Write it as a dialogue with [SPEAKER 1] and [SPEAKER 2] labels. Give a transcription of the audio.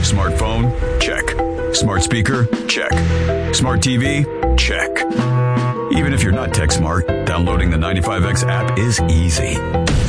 [SPEAKER 1] Smartphone? Check. Smart speaker? Check. Smart TV? Check. Even if you're not tech smart, downloading the 95X app is easy.